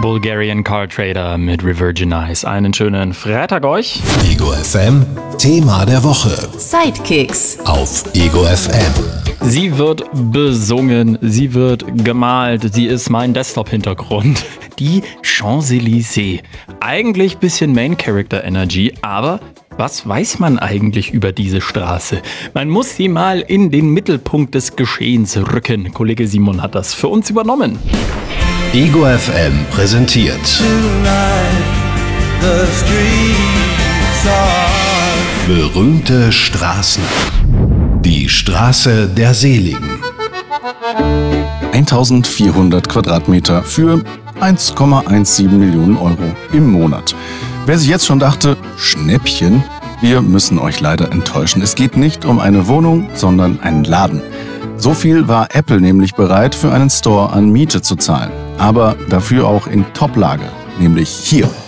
Bulgarian Car Trader mit Revirginize. Einen schönen Freitag euch. Ego FM, Thema der Woche. Sidekicks Auf Ego FM. Sie wird besungen, sie wird gemalt, sie ist mein Desktop-Hintergrund. Die Champs-Élysées. Eigentlich bisschen Main-Character-Energy, aber was weiß man eigentlich über diese Straße? Man muss sie mal in den Mittelpunkt des Geschehens rücken. Kollege Simon hat das für uns übernommen. Ego FM präsentiert berühmte Straßen. Die Straße der Seligen. 1400 Quadratmeter für 1,17 Millionen Euro im Monat. Wer sich jetzt schon dachte, Schnäppchen, wir müssen euch leider enttäuschen. Es geht nicht um eine Wohnung, sondern einen Laden. So viel war Apple nämlich bereit, für einen Store an Miete zu zahlen. Aber dafür auch in Top-Lage, nämlich hier.